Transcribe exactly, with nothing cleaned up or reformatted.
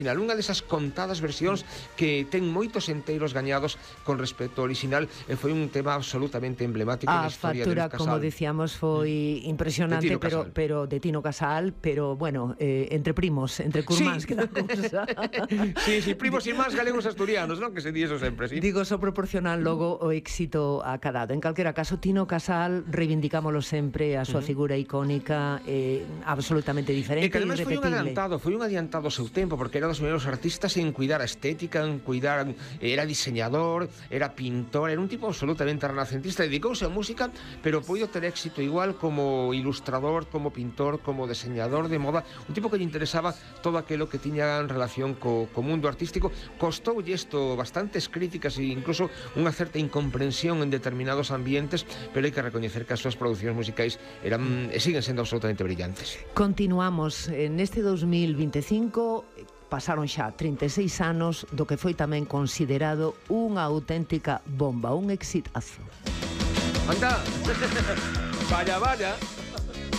Unha desas contadas versións que ten moitos enteiros gañados con respecto ao original, e foi un tema absolutamente emblemático a na historia de factura, Casal. como decíamos, foi impresionante, de pero, pero de Tino Casal, pero bueno, eh, entre primos, entre curmáns, sí. que da cousa. Sí, sí, primos e máis galegos asturianos, non? Que se di eso sempre, sí. Digo, só proporcionan logo o éxito acadado. En calquera caso, Tino Casal, reivindicámolo sempre, a súa uh -huh. figura icónica, eh, absolutamente diferente e que ademais foi un irrepetible. adiantado, foi un adiantado ao seu tempo, porque era dos primeiros artistas en cuidar a estética, en cuidar, era diseñador, era pintor, era un tipo absolutamente renacentista, dedicouse a música, pero puido ter éxito igual como ilustrador, como pintor, como diseñador de moda, un tipo que lle interesaba todo aquilo que tiña en relación co, co mundo artístico. Costoulle isto bastantes críticas e incluso unha certa incomprensión en determinados ambientes, pero hai que recoñecer que as súas producións musicais eran e siguen sendo absolutamente brillantes. Continuamos neste dos mil veinticinco. Pasaron xa trinta e seis anos do que foi tamén considerado unha auténtica bomba, un exitazo. Anda, vaya, vaya.